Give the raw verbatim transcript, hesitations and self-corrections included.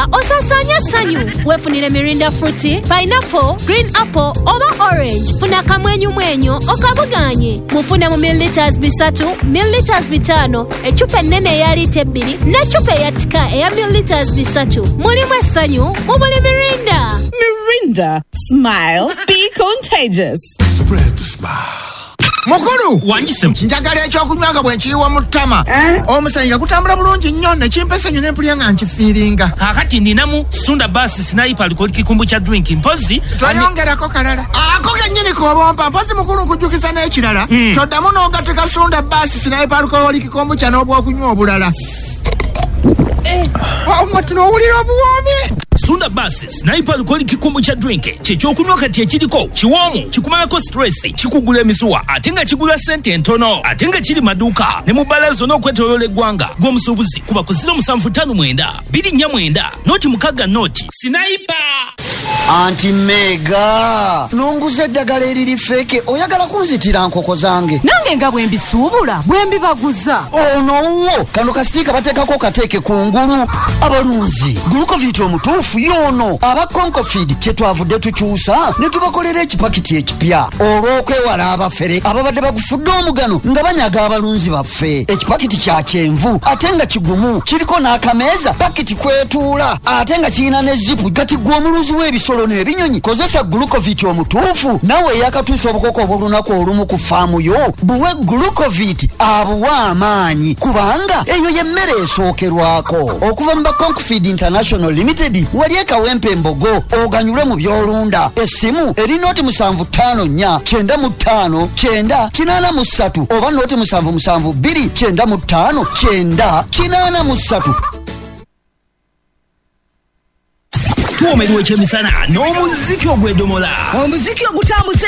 Mirinda osasanya sanyu. Wefunire Mirinda fruity, pineapple, green apple oba orange. Funa kamwenyu mwenyu okabuganye. Mufune mu milliliters bisatu, milliliters bitano, echupa nene ya lita bbiri, ne chupa ya tika ya milliliters bisatu. Mulimu essanyu, mubuli Mirinda. Mirinda, smile, be contagious. Spread the smile. Mukulu wanyise njagala ekyokunywanga bwe nkiyiwa mu ttama omusayinga gutambula bulungi nnyo ne kimpesa nnyo ne mpulya nga nkifiiringa kakati ninamu Sunda Basi Sniper aliko kikumbu kya drink mpozi twayongerako kalala ako kennyini kobompa mpozi mukulu nkujjukiza n'ekirala toddamu n'ogatteka Sunda Basi Sniper aliko kikumbu kya n'obwokunywa obulala omwatino owulira obuwoomi. Sunda Basi Sniper aliko kikumbu kya drink kyekyokunywa kati ekiriko kiwoomu kikumalako stress kikugula emisuwa ate nga kigula sente entono ate nga kiri maduuka ne mu balazo n'okwetooloola eggwanga gw'omusuubuzi kuba ku ziro musanvu ttaano mwenda bbiri nnya mwenda noti mukaaga noti Sniper. Anti Mega nonguza eddagala eriri feke oyagala kunzitira nkoko zange nange nga bwe mbisuubula bwe mbibaguza ono kano kasitiika bateekako kateeke kungulu abalunzi glucovit omutuufu yono aba Concofeed kyetwavudde tukyusa ne tubakolera ekipakiti ekipya olw'okwewala abafere ababadde bagufudde omugano nga banyaga abalunzi baffe. Ekipakiti kya kyenvu ate nga kigumu kiriko n'akameeza pakiti kwetuula ate nga kirina ne zipu gati gw'omuluzi w'ebisolo n'ebinyonyi. Kozesa glucovit omutuufu nawe yakatuusa obukoko obulunaku olumu ku faamu yo buwe glucovit abuwa amaanyi kubanga eyo y'emmere esookerwako. Okuva mu ba Concofeed International Limited wali ekawempe embogo oganyulwe mu byolunda. Essimu eri noti musanvu ttaano nnya kyenda mu ttaano kyenda kinaana mu ssatu oba noti musanvu musanvu bbiri kyenda mu ttaano kyenda kinaana mu ssatu. Tuwomerwa ekyemisana n'omuziki ogw'edomola omuziki ogutambuse